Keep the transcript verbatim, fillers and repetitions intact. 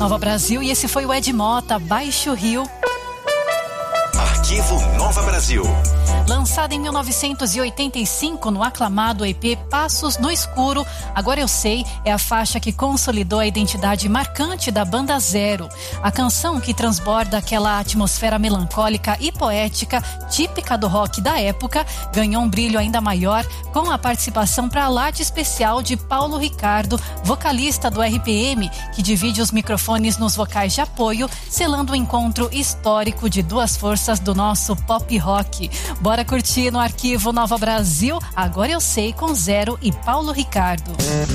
Nova Brasil, e esse foi o Ed Mota, Baixo Rio. Arquivo Nova Brasil. Lançada em mil novecentos e oitenta e cinco no aclamado E P Passos no Escuro, Agora Eu Sei é a faixa que consolidou a identidade marcante da banda Zero. A canção, que transborda aquela atmosfera melancólica e poética típica do rock da época, ganhou um brilho ainda maior com a participação para lá de especial de Paulo Ricardo, vocalista do R P M, que divide os microfones nos vocais de apoio, selando o encontro histórico de duas forças do nosso pop rock. Bora curtir no Arquivo Nova Brasil, Agora Eu Sei, com Zero e Paulo Ricardo.